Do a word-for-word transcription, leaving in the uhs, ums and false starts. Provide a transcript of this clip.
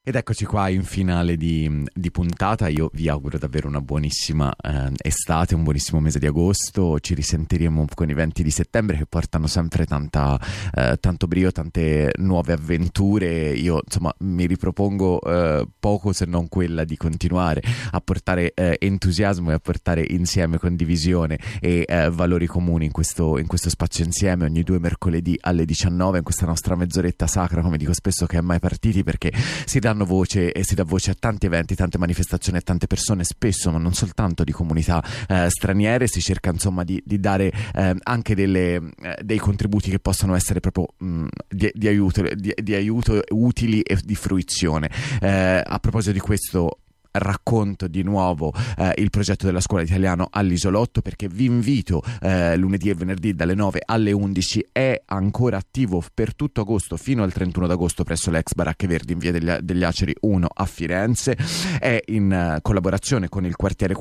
Ed eccoci qua in finale di, di puntata. Io vi auguro davvero una buonissima eh, estate, un buonissimo mese di agosto. Ci risentiremo con i venti di settembre che portano sempre tanta, eh, tanto brio, tante nuove avventure. Io insomma mi ripropongo eh, poco se non quella di continuare a portare eh, entusiasmo e a portare insieme condivisione e eh, valori comuni in questo, in questo spazio insieme ogni due mercoledì alle diciannove, in questa nostra mezz'oretta sacra, come dico spesso, che è mai partiti, perché si danno voce e si dà voce a tanti eventi, tante manifestazioni e tante persone, spesso ma non soltanto di comunità eh, straniere. Si cerca insomma di, di dare eh, anche delle, eh, dei contributi che possano essere proprio mh, di, di aiuto di, di aiuto utili e di fruizione. Eh, a proposito di questo racconto di nuovo eh, il progetto della scuola italiano all'Isolotto, perché vi invito eh, lunedì e venerdì dalle nove alle undici. È ancora attivo per tutto agosto fino al trentuno d'agosto presso l'ex Baracche Verdi in via degli, degli Aceri uno a Firenze. È in uh, collaborazione con il quartiere